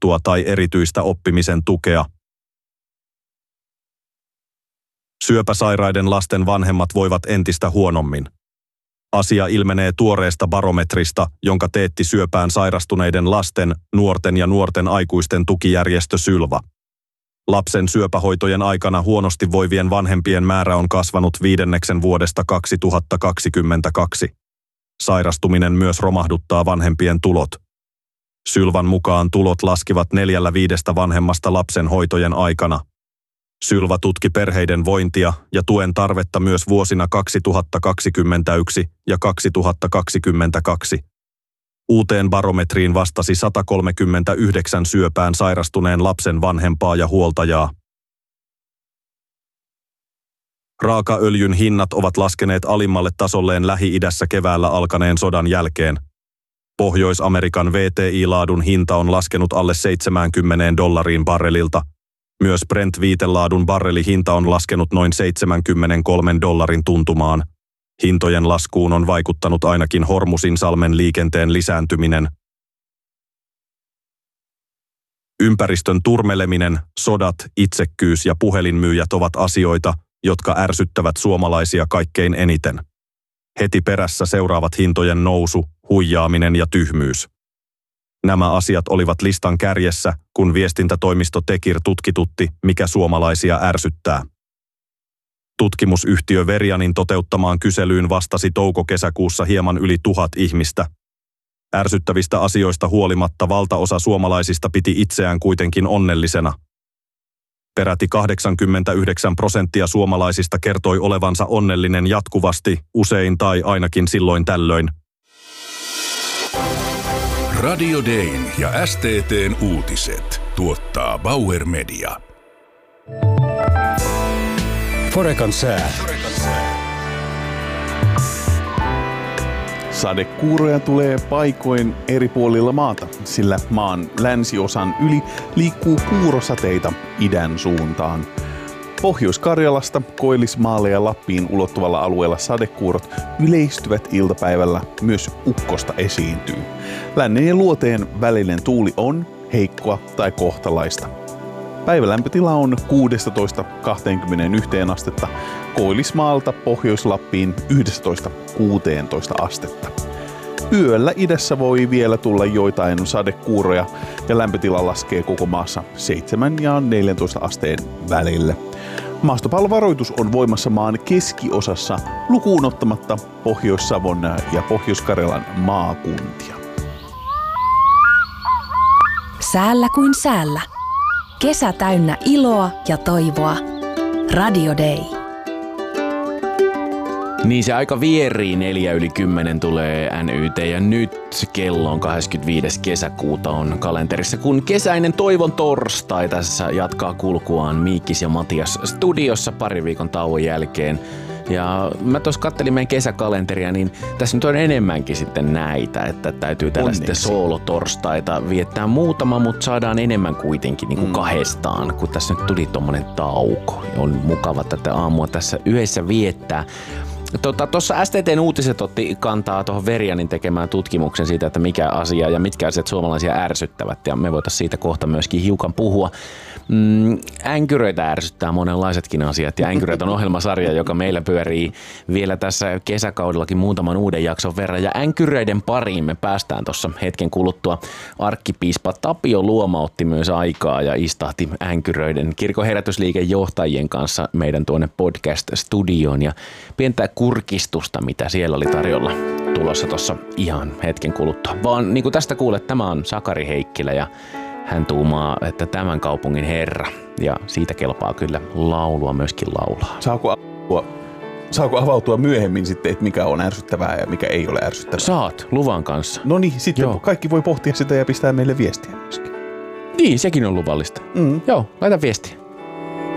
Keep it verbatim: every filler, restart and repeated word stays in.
kohdennettua tai erityistä oppimisen tukea. Syöpäsairaiden lasten vanhemmat voivat entistä huonommin. Asia ilmenee tuoreesta barometrista, jonka teetti syöpään sairastuneiden lasten, nuorten ja nuorten aikuisten tukijärjestö Sylva. Lapsen syöpähoitojen aikana huonosti voivien vanhempien määrä on kasvanut viidenneksen vuodesta kaksituhattakaksikymmentäkaksi. Sairastuminen myös romahduttaa vanhempien tulot. Sylvan mukaan tulot laskivat neljällä viidestä vanhemmasta lapsen hoitojen aikana. Sylva tutki perheiden vointia ja tuen tarvetta myös vuosina kaksituhattakaksikymmentäyksi ja kaksituhattakaksikymmentäkaksi. Uuteen barometriin vastasi sata kolmekymmentäyhdeksän syöpään sairastuneen lapsen vanhempaa ja huoltajaa. Raakaöljyn hinnat ovat laskeneet alimmalle tasolleen Lähi-idässä keväällä alkaneen sodan jälkeen. Pohjois-Amerikan W T I-laadun hinta on laskenut alle seitsemänkymmentä dollariin barrelilta. Myös Brent-viitelaadun barrelihinta on laskenut noin seitsemänkymmentäkolme dollarin tuntumaan. Hintojen laskuun on vaikuttanut ainakin Hormuzinsalmen liikenteen lisääntyminen. Ympäristön turmeleminen, sodat, itsekkyys ja puhelinmyyjät ovat asioita, jotka ärsyttävät suomalaisia kaikkein eniten. Heti perässä seuraavat hintojen nousu, huijaaminen ja tyhmyys. Nämä asiat olivat listan kärjessä, kun viestintätoimisto Tekir tutkitutti, mikä suomalaisia ärsyttää. Tutkimusyhtiö Verianin toteuttamaan kyselyyn vastasi touko-kesäkuussa hieman yli tuhat ihmistä. Ärsyttävistä asioista huolimatta valtaosa suomalaisista piti itseään kuitenkin onnellisena. Peräti kahdeksankymmentäyhdeksän prosenttia suomalaisista kertoi olevansa onnellinen jatkuvasti, usein tai ainakin silloin tällöin. Radio Dayn ja S T T:n uutiset tuottaa Bauer Media. Forekan sää. Sadekuuroja tulee paikoin eri puolilla maata, sillä maan länsiosan yli liikkuu kuurosateita idän suuntaan. Pohjois-Karjalasta, Koillismaalle ja Lappiin ulottuvalla alueella sadekuurot yleistyvät iltapäivällä, myös ukkosta esiintyy. Lännen ja luoteen välinen tuuli on heikkoa tai kohtalaista. Päivälämpötila on kuusitoista kaksikymmentäyksi astetta, Koillismaalta Pohjois-Lappiin yksitoista kuusitoista astetta. Yöllä idässä voi vielä tulla joitain sadekuuroja ja lämpötila laskee koko maassa seitsemän ja neljäntoista asteen välille. Maastopallovaroitus on voimassa maan keskiosassa lukuun ottamatta Pohjois-Savon ja Pohjois-Karjalan maakuntia. Säällä kuin säällä. Kesä täynnä iloa ja toivoa. Radio Day. Niin se aika vierii, neljä yli kymmenen tulee N Y T ja nyt kello on kahdeskymmenesviides kesäkuuta on kalenterissa, kun kesäinen toivon torstai tässä jatkaa kulkuaan Miikkis ja Matias studiossa pari viikon tauon jälkeen. Ja mä tuossa kattelin meidän kesäkalenteria, niin tässä nyt on enemmänkin sitten näitä, että täytyy tällaista soolotorstaita viettää muutama, mutta saadaan enemmän kuitenkin niin kuin mm. kahdestaan, kun tässä nyt tuli tommonen tauko. On mukava tätä aamua tässä yhdessä viettää. Tuossa tota, S T T:n uutiset otti kantaa tuohon Verianin tekemään tutkimuksen siitä, että mikä asia ja mitkä asiat suomalaisia ärsyttävät, ja me voitaisiin siitä kohta myöskin hiukan puhua. Mm, änkyröitä ärsyttää monenlaisetkin asiat, ja Änkyröt on ohjelmasarja, joka meillä pyörii vielä tässä kesäkaudellakin muutaman uuden jakson verran, ja Änkyröiden pariin me päästään tuossa hetken kuluttua. Arkkipiispa Tapio Luoma otti myös aikaa ja istahti Änkyröiden kirkon herätysliiken johtajien kanssa meidän tuonne podcast-studioon, ja pientä kurkistusta, mitä siellä oli tarjolla tulossa tuossa ihan hetken kuluttua. Vaan niin kuin tästä kuulet, tämä on Sakari Heikkilä ja hän tuumaa, että tämän kaupungin herra, ja siitä kelpaa kyllä laulua myöskin laulaa. Saako avautua, saako avautua myöhemmin sitten, että mikä on ärsyttävää ja mikä ei ole ärsyttävää? Saat, luvan kanssa. No niin, sitten Joo. kaikki voi pohtia sitä ja pistää meille viestiä myöskin. Niin, sekin on luvallista. Mm. Joo, laita viestiä.